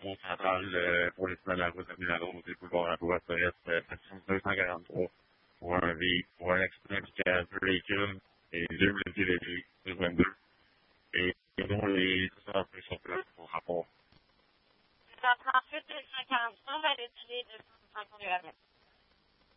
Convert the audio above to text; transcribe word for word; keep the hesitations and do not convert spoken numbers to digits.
métro central euh, pour les de la route de la route et boulevard la voie, ça reste euh, section deux cent quarante-trois pour un vé- pour un accident qui a deux véhicules et deux blessés légers, deux vingt-deux. Et sinon, les autres peu sur place pour rapport. C'est en trente-huit deux cent quarante-trois, va l'étudier deux cent cinquante-deux.